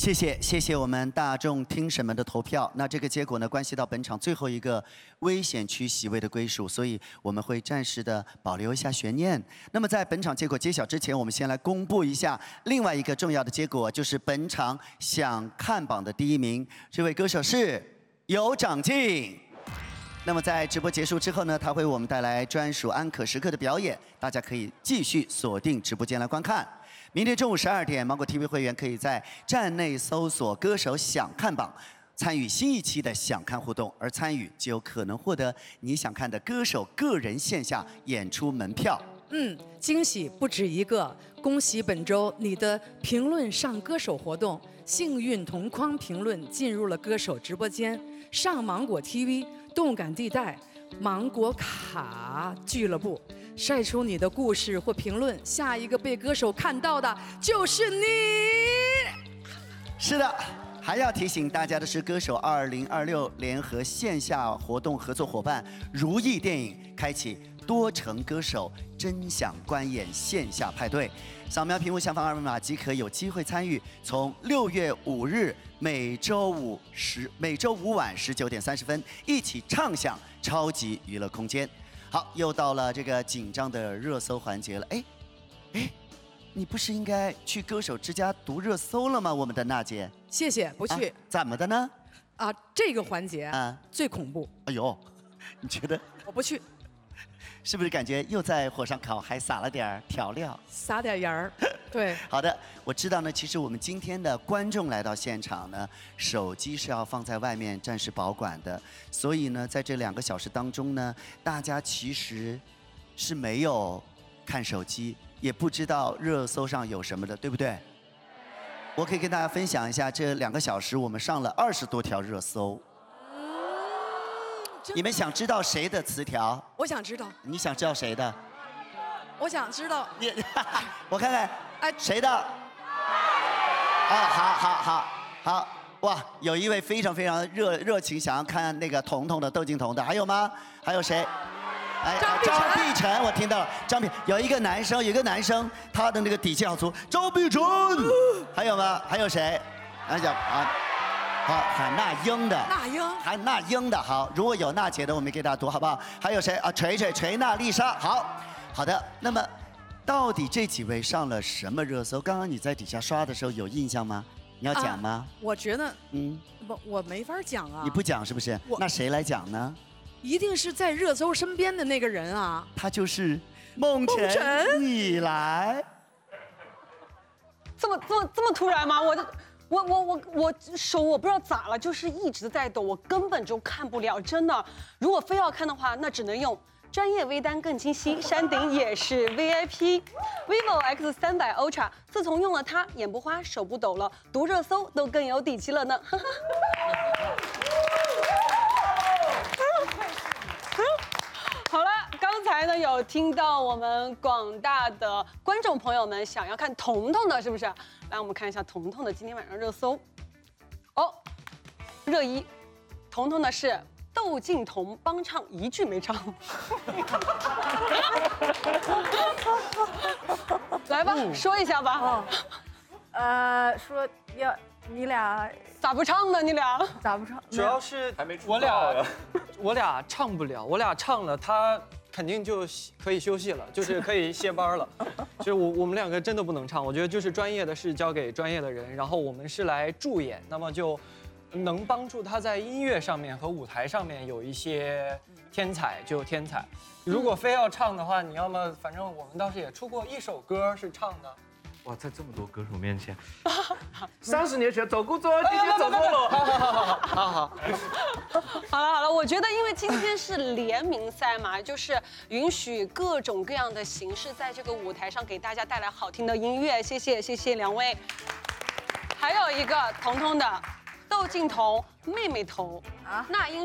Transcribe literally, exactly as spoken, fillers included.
谢谢谢谢我们大众听审们的投票。那这个结果呢，关系到本场最后一个危险区席位的归属，所以我们会暂时的保留一下悬念。那么在本场结果揭晓之前，我们先来公布一下另外一个重要的结果，就是本场想看榜的第一名，这位歌手是有长进。那么在直播结束之后呢，他会为我们带来专属安可时刻的表演，大家可以继续锁定直播间来观看。明天中午十二点，芒果 T V 会员可以在站内搜索歌手想看榜，参与新一期的想看互动，而参与就有可能获得你想看的歌手个人线下演出门票。 嗯，惊喜不止一个，恭喜本周你的评论上歌手活动，幸运同框评论进入了歌手直播间，上芒果 T V 动感地带芒果卡俱乐部。晒出你的故事或评论，下一个被歌手看到的就是你。 是的，还要提醒大家的是，歌手二零二六联合线下活动合作伙伴如意电影开启多城歌手真想观演线下派对，扫描屏幕下方二维码即可有机会参与。从六月五日每周五十每周五晚十九点三十分，一起畅享超级娱乐空间。好，又到了这个紧张的热搜环节了。哎，哎，你不是应该去歌手之家读热搜了吗？我们的娜姐。 谢谢，不去。 啊、怎么的呢？ 啊，这个环节啊最恐怖。 哎呦，你觉得？ 我不去。 是不是感觉又在火上烤，还撒了点调料？ 撒点盐儿。对。 好的，我知道呢。其实我们今天的观众来到现场呢，手机是要放在外面暂时保管的，所以呢，在这两个小时当中呢，大家其实是没有看手机，也不知道热搜上有什么的，对不对？我可以跟大家分享一下，这两个小时我们上了二十多条热搜。你们想知道谁的词条？ 我想知道。 你想知道谁的？ 我想知道。 你，我看看，哎，谁的？啊，好好好好，哇，有一位非常非常热热情，想要看那个彤彤的窦靖童的，还有吗？还有谁？哎，张碧晨，我听到了，张碧，有一个男生，有一个男生，他的那个底气好粗，张碧晨，还有吗？还有谁？来讲啊。好，喊那英的， 那英， 喊那英的。好，如果有娜姐的，我们给大家读好不好？还有谁啊？锤锤锤娜丽莎。好，好的。那么，到底这几位上了什么热搜？刚刚你在底下刷的时候有印象吗？你要讲吗？啊、 我觉得，嗯，我我没法讲啊。 你不讲是不是？那谁来讲呢？ 一定是在热搜身边的那个人啊。 他就是梦辰，你来。 这么这么这么突然吗？我的。我我我我手我不知道咋了，就是一直在抖，我根本就看不了，真的。如果非要看的话，那只能用专业微单更清晰，山顶也是 V I P。vivo X 三百 Ultra， 自从用了它，眼不花手不抖了，读热搜都更有底气了呢。好了，刚才呢有听到我们广大的观众朋友们想要看彤彤的，是不是？来，我们看一下彤彤的今天晚上热搜。哦，热一，彤彤的是窦靖童帮唱一句没唱。来吧，嗯、说一下吧。哦、 呃，说要你俩咋不唱呢？你俩咋不唱？ 主要是还没我俩，我俩唱不了，我俩唱了他。肯定就可以休息了，就是可以歇班了。就是我我们两个真的不能唱，我觉得就是专业的事交给专业的人，然后我们是来助演，那么就能帮助他在音乐上面和舞台上面有一些天才就天才。如果非要唱的话，你要么反正我们当时也出过一首歌是唱的。 哇，在这么多歌手面前，三十年前走过走，今天走过了。 好好好好好好。 好了好了，我觉得因为今天是联名赛嘛，就是允许各种各样的形式在这个舞台上给大家带来好听的音乐。谢谢谢谢两位。还有一个彤彤的窦靖童妹妹头啊，那英。